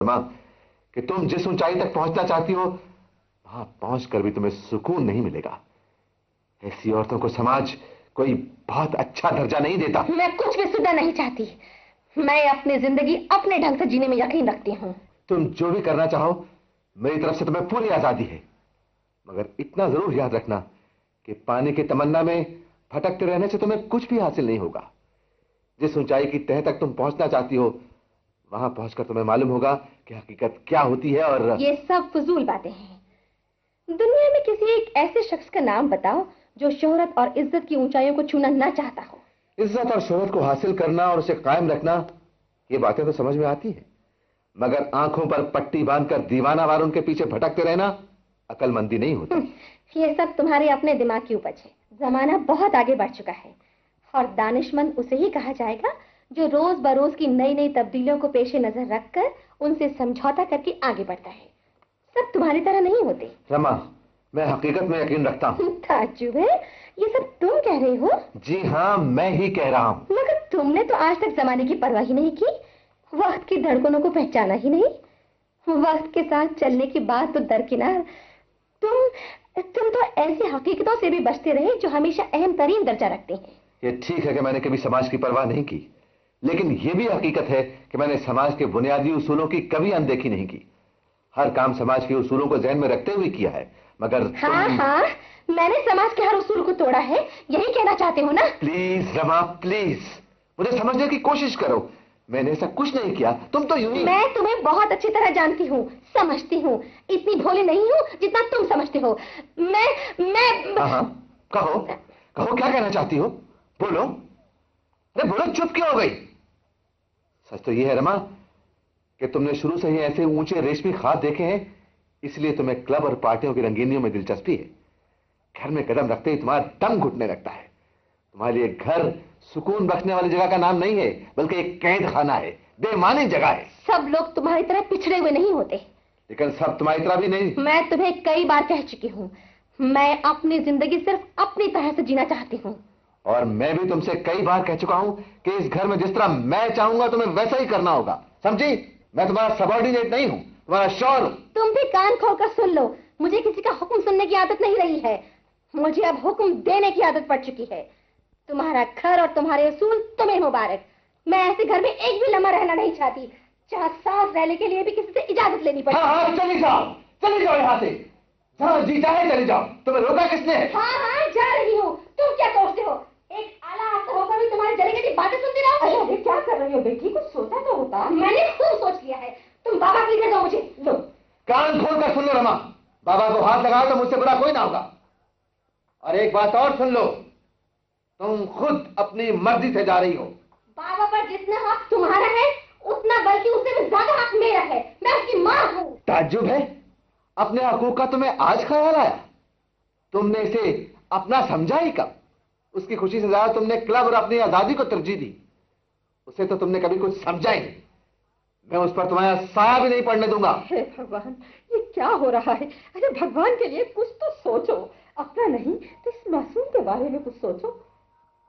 रमा, कि तुम जिस ऊंचाई तक पहुंचना चाहती हो वहां पहुंचकर भी तुम्हें सुकून नहीं मिलेगा। ऐसी औरतों को समाज कोई बहुत अच्छा दर्जा नहीं देता। मैं कुछ भी सुनना नहीं चाहती। मैं अपनी जिंदगी अपने ढंग से जीने में यकीन रखती हूँ। तुम जो भी करना चाहो मेरी तरफ से तुम्हें पूरी आजादी है, मगर इतना जरूर याद रखना कि पाने की तमन्ना में भटकते रहने से तुम्हें कुछ भी हासिल नहीं होगा। जिस ऊंचाई की तह तक तुम पहुंचना चाहती हो वहां पहुंचकर तुम्हें मालूम होगा कि हकीकत क्या होती है। और ये सब फजूल बातें हैं। दुनिया में किसी एक ऐसे शख्स का नाम बताओ जो शोहरत और इज्जत की ऊंचाइयों को छूना ना चाहता हो। इज्जत और शोहरत को हासिल करना और उसे कायम रखना, ये बातें तो समझ में आती है, मगर आंखों पर पट्टी बांधकर दीवाना वार उनके पीछे भटकते रहना अकलमंदी नहीं होती। ये सब तुम्हारे अपने दिमाग की उपज है। जमाना बहुत आगे बढ़ चुका है और दानिशमंद उसे ही कहा जाएगा जो रोज बरोज की नई नई तब्दीलियों को पेशे नजर रखकर उनसे समझौता करके आगे बढ़ता है। सब तुम्हारी तरह नहीं होते। रमा, मैं हकीकत में यकीन रखता हूँ। ताज्जुब है, ये सब तुम कह रहे हो? जी हाँ, मैं ही कह रहा हूँ। मगर तुमने तो आज तक जमाने की परवाह ही नहीं की, वक्त की धड़कनों को पहचाना ही नहीं। वक्त के साथ चलने की बात तो दरकिनार, तुम तो ऐसी हकीकतों से भी बचते रहे जो हमेशा अहम तरीन दर्जा रखते हैं। ये ठीक है कि मैंने कभी समाज की परवाह नहीं की, लेकिन यह भी हकीकत है कि मैंने समाज के बुनियादी उसूलों की कभी अनदेखी नहीं की। हर काम समाज के उसूलों को ध्यान में रखते हुए किया है। मगर हाँ हाँ, मैंने समाज के हर उसूल को तोड़ा है, यही कहना चाहते हो ना? प्लीज रमा, प्लीज मुझे समझने की कोशिश करो। मैंने ऐसा कुछ नहीं किया, तुम तो यूं ही। मैं तुम्हें बहुत अच्छी तरह जानती हूँ, समझती हूँ। इतनी भोली नहीं हूँ जितना तुम समझते हो। मैं हाँ, कहो कहो, क्या कहना चाहती हो? बोलो। अरे बोलो, चुप क्यों हो गई? सच तो यह है रमा कि तुमने शुरू से ही ऐसे ऊंचे रेशमी ख्वाब देखे हैं, इसलिए तुम्हें क्लब और पार्टियों की रंगीनियों में दिलचस्पी है। घर में कदम रखते ही तुम्हारा दम घुटने लगता है। तुम्हारे लिए घर सुकून बख्शने वाली जगह का नाम नहीं है, बल्कि एक कैद खाना है, बेमानी जगह है। सब लोग तुम्हारी तरह पिछड़े हुए नहीं होते। लेकिन सब तुम्हारी तरह भी नहीं। मैं तुम्हें कई बार कह चुकी हूँ, मैं अपनी जिंदगी सिर्फ अपनी तरह से जीना चाहती हूँ। और मैं भी तुमसे कई बार कह चुका हूं कि इस घर में जिस तरह मैं चाहूंगा तुम्हें वैसा ही करना होगा, समझी? मैं तुम्हारा सबॉर्डिनेट नहीं हूं, तुम्हारा शौर हूं। तुम भी कान खोलकर सुन लो, मुझे किसी का हुक्म सुनने की आदत नहीं रही है, मुझे अब हुक्म देने की आदत पड़ चुकी है। तुम्हारा घर और तुम्हारे असूल तुम्हें मुबारक। मैं ऐसे घर में एक भी लम्हा रहना नहीं चाहती, चाहे सांस रहने के लिए भी किसी से इजाजत लेनी पड़े। हाँ, चली जाओ यहाँ से, जहाँ जी चाहे चले जाओ, तुम्हें रोका किसने? हाँ, जा रही हूँ। तुम क्या सोचते हो, एक आला अफसर होकर भी तुम्हारी जलेंगे की बातें सुनती रहो? अरे क्या कर रही हो बेटी, कुछ सोचा तो होता। मैंने खूब सोच लिया है, तुम बाबा की दे दो मुझे। लो, कान खोल कर सुन लो रमा, बाबा को हाथ लगाओ तो मुझसे बुरा कोई ना होगा। और एक बात और सुन लो, तुम खुद अपनी मर्जी से जा रही हो। बाबा पर जितना हक तुम्हारा है उतना बल्कि उससे भी ज्यादा हक मेरा है, मैं उसकी माँ हूँ। ताज्जुब है, अपने हकूक का तुम्हें आज ख्याल आया? तुमने इसे अपना समझा ही कब? उसकी खुशी से ज्यादा तुमने क्लब और अपनी आजादी को तरजीह दी, उसे तो तुमने कभी कुछ समझा ही नहीं। मैं उस पर तुम्हारा साया भी नहीं पड़ने दूंगा। हे भगवान, ये क्या हो रहा है? अरे भगवान के लिए कुछ तो सोचो, अपना नहीं तो इस मासूम के बारे में कुछ सोचो।